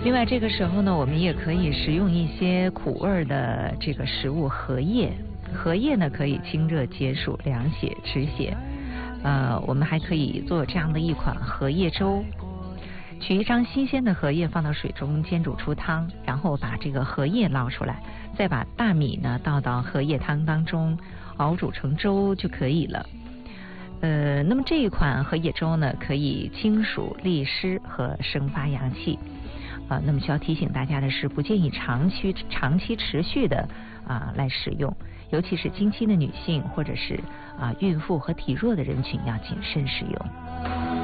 另外这个时候呢，我们也可以食用一些苦味的这个食物，荷叶。荷叶呢可以清热解暑、凉血止血。我们还可以做这样的一款荷叶粥。取一张新鲜的荷叶放到水中煎煮出汤，然后把这个荷叶捞出来，再把大米呢倒到荷叶汤当中熬煮成粥就可以了。那么这一款荷叶粥呢，可以清暑利湿和生发阳气。那么需要提醒大家的是，不建议长期持续的来使用，尤其是经期的女性或者是孕妇和体弱的人群要谨慎使用。